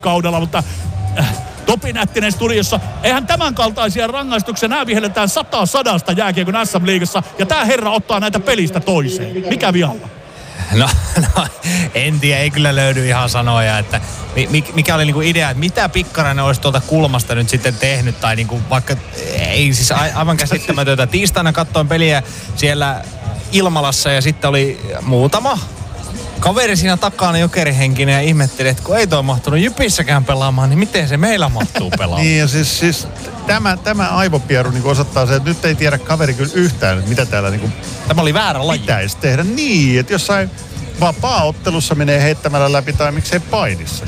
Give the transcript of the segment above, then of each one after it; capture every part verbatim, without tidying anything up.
kaudella, mutta äh, Topi Nättinen studiossa. Eihän tämän kaltaisia rangaistuksia nää vihelletään sata sadasta jääkiekon äs äm-liigassa ja tää herra ottaa näitä pelistä toiseen. Mikä vialla? No, no en tiedä, ei kyllä löydy ihan sanoja, että mikä oli niinku idea, että mitä Pikkarainen olisi tuolta kulmasta nyt sitten tehnyt, tai niinku vaikka, ei siis aivan käsittämätöntä. Tiistaina katsoin peliä siellä Ilmalassa ja sitten oli muutama kaveri siinä takana jokerihenkinen ja ihmetteli, että kun ei toi mahtunut Jypissäkään pelaamaan, niin miten se meillä mahtuu pelaamaan? Niin ja siis, siis tämä, tämä aivopieru niin osoittaa se, että nyt ei tiedä kaveri kyllä yhtään, että mitä täällä niin tämä oli väärä laji. Pitäisi tehdä niin, että jossain vapaa-ottelussa menee heittämällä läpi tai miksei painissa.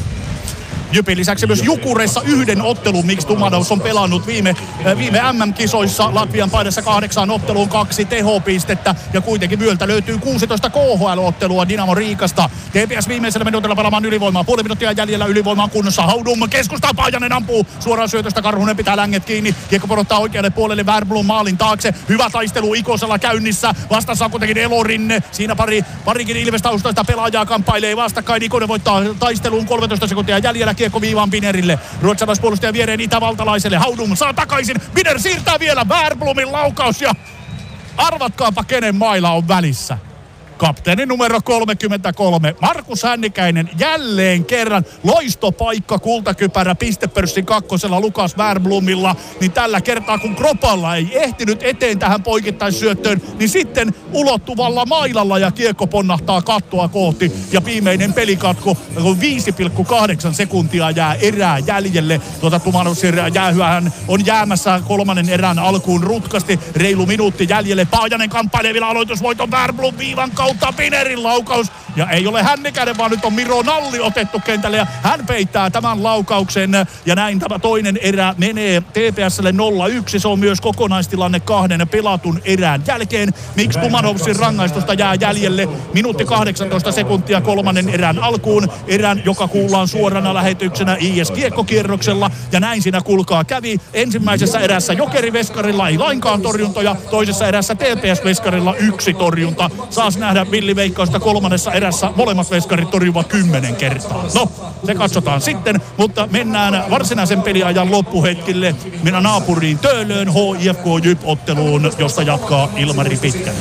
Jypin lisäksi myös Jukureissa yhden ottelun Mix Tumadous on pelannut viime, viime äm äm-kisoissa. Latvian paidassa kahdeksaan otteluun kaksi tehopistettä ja kuitenkin myöltä löytyy kuusitoista K H L-ottelua Dynamo Riikasta. T P S viimeisellä minuutilla pelaamaan ylivoimaa. Puoli minuuttia jäljellä ylivoimaan kunnossa. Haudum keskustaa, Paajanen ampuu. Suoraan syötöstä Karhunen pitää länget kiinni. Kiekko porottaa oikealle puolelle Wernbloom maalin taakse. Hyvä taistelu Ikosella käynnissä. Vastassa on kuitenkin Elorinne. Siinä pari, parikin Ilves-taustaista pelaajaa kamppailee vastakkain. Ikonen voittaa taisteluun kolmetoista sekuntia jäljellä. Kiekko viivaan Binerille. Ruotsalaispuolustaja viereen itävaltalaiselle. Haudum saa takaisin. Biner siirtää vielä Wernbloomin laukaus ja arvatkaapa kenen maila on välissä. Kapteeni numero kolmekymmentäkolme, Markus Hännikäinen jälleen kerran loistopaikka kultakypärä pistepörssin kakkosella Lukas Wernbloomilla, niin tällä kertaa kun Kropalla ei ehtinyt eteen tähän poikittaisyöttöön, niin sitten ulottuvalla mailalla ja kiekko ponnahtaa kattoa kohti ja viimeinen pelikatko, kun viisi pilkku kahdeksan sekuntia jää erää jäljelle. Tuota Tumadousin jäähyähän on jäämässä kolmannen erän alkuun rutkasti, reilu minuutti jäljelle. Paajanen kamppailee vielä aloitusvoiton Wernbloom viivan kautta. Binerin laukaus ja ei ole Hännikäinen, vaan nyt on Miro Nalli otettu kentälle ja hän peittää tämän laukauksen ja näin tämä toinen erä menee T P S:lle nolla yksi. Se on myös kokonaistilanne kahden pelatun erän jälkeen. Miksi Tumadousin rangaistusta jää jäljelle minuutti kahdeksantoista sekuntia kolmannen erän alkuun. Erän, joka kuullaan suorana lähetyksenä I S-kiekkokierroksella ja näin siinä kulkaa kävi. Ensimmäisessä erässä Jokeri-veskarilla ei lainkaan torjuntoja, toisessa erässä T P S-veskarilla yksi torjunta. Saas nähdä villiveikkausta kolmannessa erässä molemmat veskarit torjuvat kymmenen kertaa. No, se katsotaan sitten, mutta mennään varsinaisen peliajan loppuhetkille. Mennään naapuriin Töölöön H I F K Jyp-otteluun, josta jatkaa Ilmari Pitkä.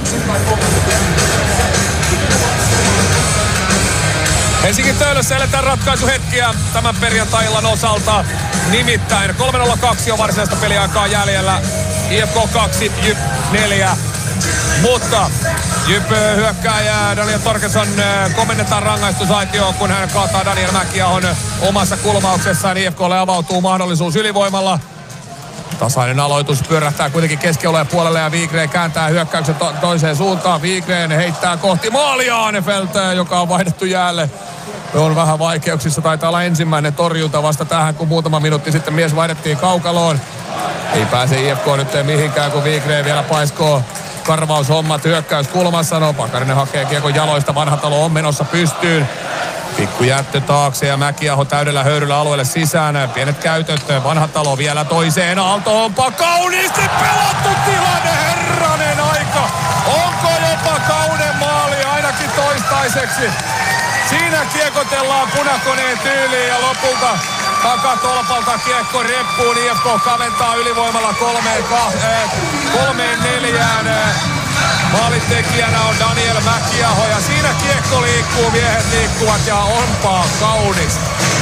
Helsingin Töölössä eletään ratkaisuhetkiä tämän perjantai-illan osalta. Nimittäin kolme nolla kaksi on varsinaista peliaikaa jäljellä. I F K kaksi, Jyp neljä. Mutta Jyp hyökkääjä Daniel Torkesson komennetaan rangaistusaitioon, kun hän kaataa Daniel Mäkiahon omassa kulmauksessaan. I F K:lle avautuu mahdollisuus ylivoimalla. Tasainen aloitus pyörähtää kuitenkin keskialueen puolelle ja Wigren kääntää hyökkäyksen to- toiseen suuntaan. Wigren heittää kohti maalia Anefelt, joka on vaihdettu jäälle. On vähän vaikeuksissa, taitaa olla ensimmäinen torjunta vasta tähän, kun muutama minuutti sitten mies vaihdettiin kaukaloon. Ei pääse I F K nyt mihinkään, kun Wigren vielä paiskoo karvaushommat hyökkäys kulmassa. No, Pakarinen hakee kiekon jaloista, Vanhatalo on menossa pystyyn. Pikku jättö taakse ja Mäkiaho täydellä höyryllä alueelle sisään. Pienet käytöt, Vanhatalo vielä toiseen. Aalto-Hompa, kauniisti pelattu tilanne, herranen aika. Onko jopa kauden maali ainakin toistaiseksi? Siinä kiekotellaan punakoneen tyyliin ja lopulta takatolpalta kiekko reppuun. I F K kaventaa ylivoimalla kolmeen, kah, äh, kolmeen neljään. Maalintekijänä on Daniel Mäkiaho ja siinä kiekko liikkuu, miehet liikkuvat ja onpa kaunis.